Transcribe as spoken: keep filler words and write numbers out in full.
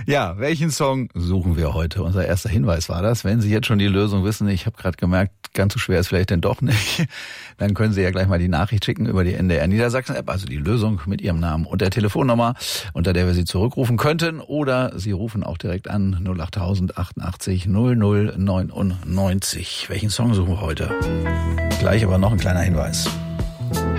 Ja, welchen Song suchen wir heute? Unser erster Hinweis war das. Wenn Sie jetzt schon die Lösung wissen, ich habe gerade gemerkt, ganz so schwer ist vielleicht denn doch nicht, dann können Sie ja gleich mal die Nachricht schicken über die N D R Niedersachsen App, also die Lösung mit Ihrem Namen und der Telefonnummer, unter der wir Sie zurückrufen könnten. Oder Sie rufen auch direkt an null achttausend achtundachtzig null null neunundneunzig. Welchen Song suchen wir heute? Gleich aber noch ein kleiner Hinweis.